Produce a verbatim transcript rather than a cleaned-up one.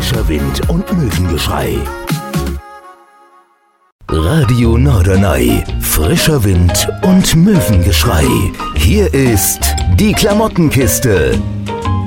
Frischer Wind und Möwengeschrei. Radio Norderney. Frischer Wind und Möwengeschrei. Hier ist die Klamottenkiste.